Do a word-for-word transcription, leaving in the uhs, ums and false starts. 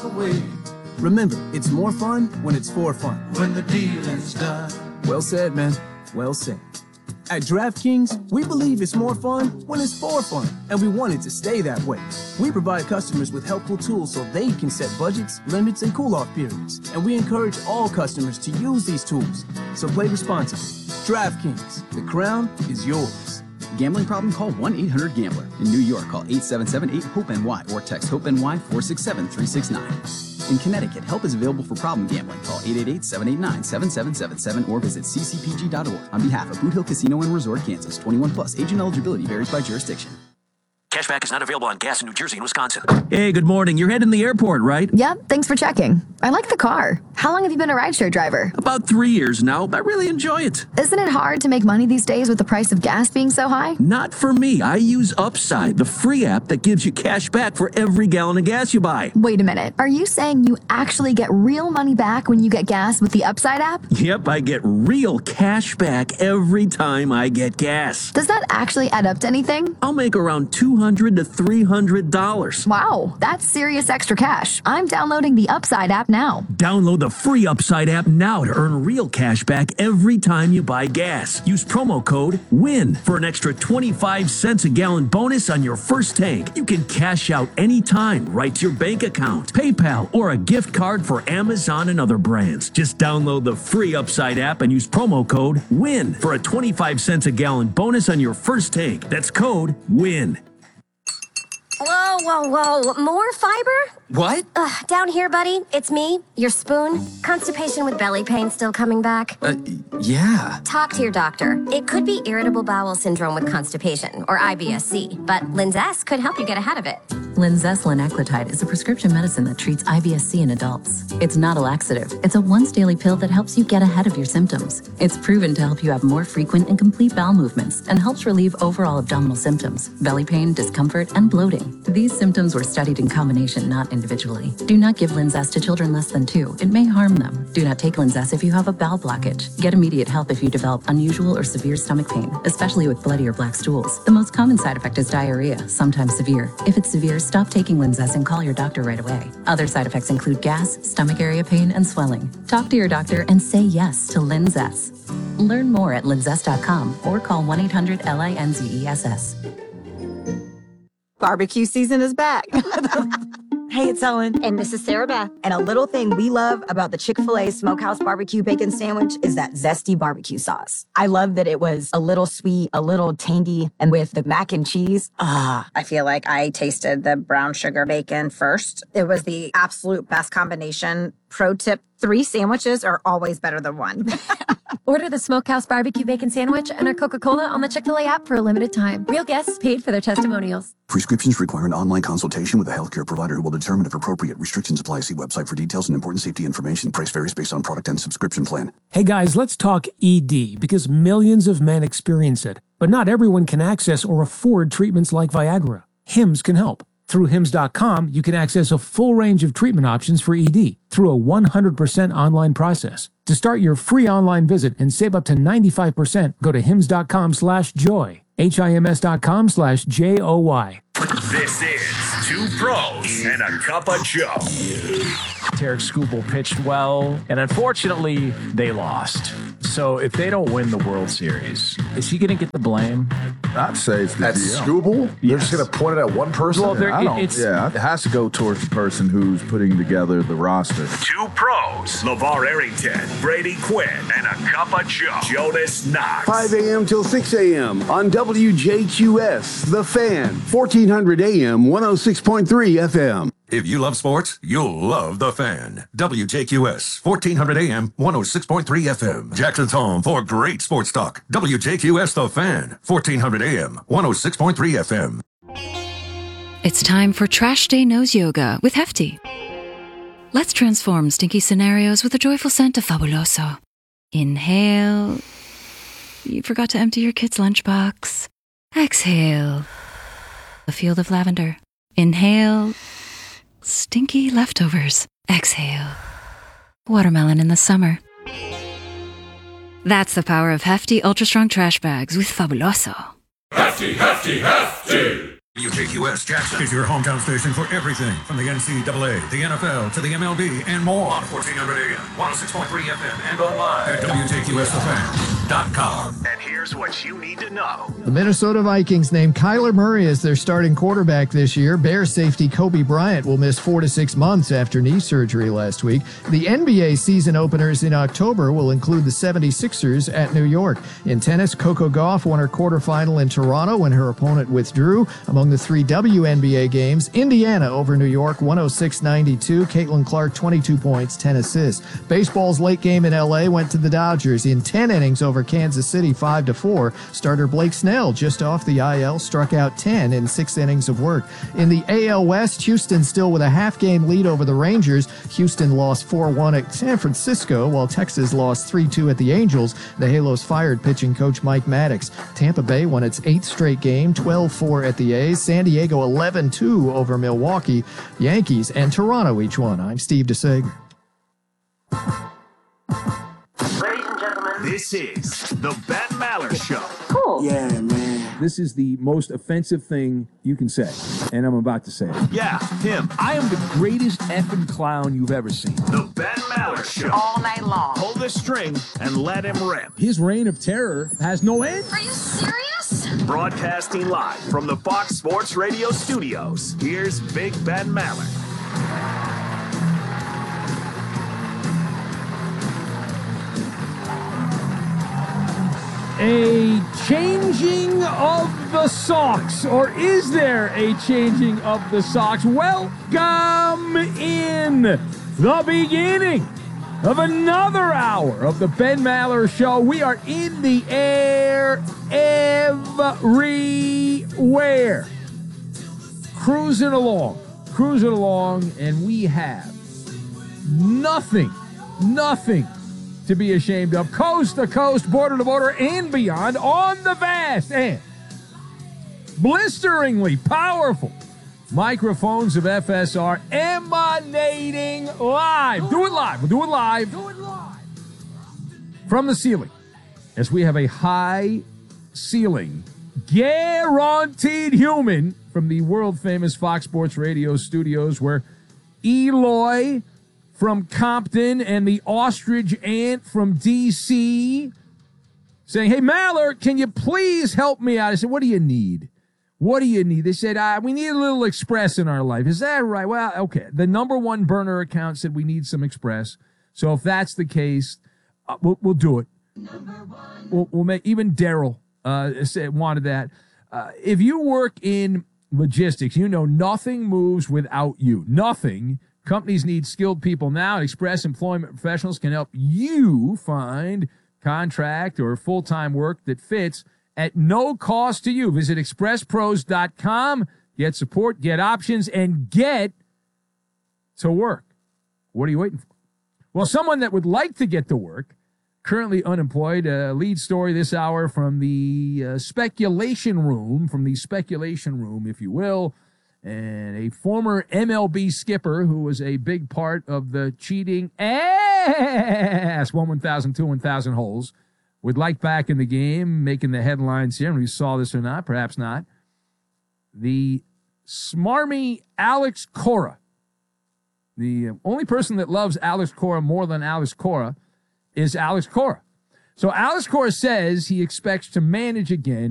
Remember, it's more fun when it's for fun. When the dealing's done. Well said, man. Well said. At DraftKings, we believe it's more fun when it's for fun, and we want it to stay that way. We provide customers with helpful tools so they can set budgets, limits, and cool-off periods, and we encourage all customers to use these tools. So play responsibly. DraftKings, the crown is yours. Gambling problem? Call one eight hundred gambler. In New York, call eight seven seven eight hope N Y or text HOPE-NY four six seven three six nine. In Connecticut, help is available for problem gambling. Call eight eight eight, seven eight nine, seven seven seven seven or visit c c p g dot org. On behalf of Boot Hill Casino and Resort, Kansas, twenty-one plus. Age and eligibility varies by jurisdiction. Cashback is not available on gas in New Jersey and Wisconsin. Hey, good morning. You're heading to the airport, right? Yep, thanks for checking. I like the car. How long have you been a rideshare driver? About three years now. I really enjoy it. Isn't it hard to make money these days with the price of gas being so high? Not for me. I use Upside, the free app that gives you cash back for every gallon of gas you buy. Wait a minute. Are you saying you actually get real money back when you get gas with the Upside app? Yep, I get real cash back every time I get gas. Does that actually add up to anything? I'll make around two hundred to three hundred dollars. Wow, that's serious extra cash. I'm downloading the Upside app now. Download the free Upside app now to earn real cash back every time you buy gas. Use promo code WIN for an extra twenty-five cents a gallon bonus on your first tank. You can cash out anytime right to your bank account, PayPal, or a gift card for Amazon and other brands. Just download the free Upside app and use promo code WIN for a twenty-five cents a gallon bonus on your first tank. That's code WIN. Whoa, whoa, whoa. More fiber? What? Ugh, down here, buddy. It's me, your spoon. Constipation with belly pain still coming back? Uh, yeah. Talk to your doctor. It could be irritable bowel syndrome with constipation, or I B S C, but Linzess could help you get ahead of it. Linzess linaclotide is a prescription medicine that treats I B S C in adults. It's not a laxative. It's a once-daily pill that helps you get ahead of your symptoms. It's proven to help you have more frequent and complete bowel movements and helps relieve overall abdominal symptoms, belly pain, discomfort, and bloating. These symptoms were studied in combination, not individually. Do not give Linzess to children less than two. It may harm them. Do not take Linzess if you have a bowel blockage. Get immediate help if you develop unusual or severe stomach pain, especially with bloody or black stools. The most common side effect is diarrhea, sometimes severe. If it's severe, stop taking Linzess and call your doctor right away. Other side effects include gas, stomach area pain, and swelling. Talk to your doctor and say yes to Linzess. Learn more at linzess dot com or call one eight hundred L I N Z E S S. Barbecue season is back. Hey, it's Ellen. And this is Sarah Beth. And a little thing we love about the Chick-fil-A Smokehouse Barbecue Bacon Sandwich is that zesty barbecue sauce. I love that it was a little sweet, a little tangy, and with the mac and cheese, ah. I feel like I tasted the brown sugar bacon first. It was the absolute best combination. Pro tip, three sandwiches are always better than one. Order the Smokehouse Barbecue Bacon Sandwich and a Coca-Cola on the Chick-fil-A app for a limited time. Real guests paid for their testimonials. Prescriptions require an online consultation with a healthcare provider who will determine if appropriate. Restrictions apply. See website for details and important safety information. Price varies based on product and subscription plan. Hey guys, let's talk E D because millions of men experience it, but not everyone can access or afford treatments like Viagra. Hims can help. Through hims dot com, you can access a full range of treatment options for E D through a one hundred percent online process. To start your free online visit and save up to ninety-five percent, go to hims dot com slash joy. H I M S dot com slash J O Y. This is Two Pros and a Cup of Joe. Tarek Skubal pitched well, and unfortunately, they lost. So if they don't win the World Series, is he going to get the blame? I'd say it's the At G M. Skubal? Yes. They're just going to point it at one person? Well, there- I don't, it's- yeah, it has to go towards the person who's putting together the roster. Two Pros, LeVar Arrington, Brady Quinn, and a Cup of Joe, Jonas Knox. five a.m. till six a.m. on W J Q S, The Fan, fourteen hundred A M, one oh six point three F M. If you love sports, you'll love The Fan. W J Q S, fourteen hundred A M, one oh six point three F M. Jackson's home for great sports talk. W J Q S The Fan, fourteen hundred A M, one oh six point three F M. It's time for Trash Day Nose Yoga with Hefty. Let's transform stinky scenarios with a joyful scent of Fabuloso. Inhale. You forgot to empty your kid's lunchbox. Exhale. A field of lavender. Inhale. Stinky leftovers. Exhale. Watermelon in the summer. That's the power of Hefty Ultra Strong Trash Bags with Fabuloso. Hefty, hefty, hefty. W J Q S Jackson is your hometown station for everything from the N C double A, the N F L, to the M L B, and more on fourteen hundred A M, one oh six point three F M, and online at W J Q S the fan dot com. And here's what you need to know. The Minnesota Vikings named Kyler Murray as their starting quarterback this year. Bears safety Kobe Bryant will miss four to six months after knee surgery last week. The N B A season openers in October will include the seventy-sixers at New York. In tennis, Coco Gauff won her quarterfinal in Toronto when her opponent withdrew. Among the three W N B A games, Indiana over New York, one oh six ninety-two. Caitlin Clark, twenty-two points, ten assists. Baseball's late game in L A went to the Dodgers in ten innings over Kansas City, five to four. Starter Blake Snell, just off the I L, struck out ten in six innings of work. In the A L West, Houston still with a half-game lead over the Rangers. Houston lost four one at San Francisco, while Texas lost three two at the Angels. The Halos fired pitching coach Mike Maddox. Tampa Bay won its eighth straight game, twelve four at the A's. San Diego eleven two over Milwaukee. Yankees and Toronto each won. I'm Steve DeSager. Ladies and gentlemen, this is the Ben Maller Show. Cool. Yeah, man. This is the most offensive thing you can say, and I'm about to say it. Yeah, him. I am the greatest effing clown you've ever seen. The Ben Maller Show. All night long. Pull the string and let him rip. His reign of terror has no end. Are you serious? Broadcasting live from the Fox Sports Radio studios, here's Big Ben Maller. A changing of the socks, or is there a changing of the socks? Welcome in the beginning of another hour of the Ben Maller Show. We are in the air everywhere, cruising along, cruising along, and we have nothing, nothing to be ashamed of, coast to coast, border to border, and beyond, on the vast and blisteringly powerful microphones of F S R, emanating live. Do it live. We'll do it live. Do it live. From the ceiling, as we have a high ceiling, guaranteed human from the world-famous Fox Sports Radio studios, where Eloy from Compton and the ostrich ant from D C saying, hey, Maller, can you please help me out? I said, what do you need? What do you need? They said, ah, we need a little Express in our life. Is that right? Well, okay. The number one burner account said we need some Express. So if that's the case, uh, we'll, we'll do it. We'll, we'll make, even Daryl uh, said, wanted that. Uh, if you work in logistics, you know nothing moves without you. Nothing. Companies need skilled people now, and Express Employment Professionals can help you find contract or full-time work that fits at no cost to you. Visit express pros dot com, get support, get options, and get to work. What are you waiting for? Well, someone that would like to get to work, currently unemployed, a lead story this hour from the uh, speculation room, from the speculation room, if you will, and a former M L B skipper who was a big part of the cheating ass one one thousand, two one thousand holes would like back in the game, making the headlines here, and we saw this or not, perhaps not. The smarmy Alex Cora, the only person that loves Alex Cora more than Alex Cora is Alex Cora. So Alex Cora says he expects to manage again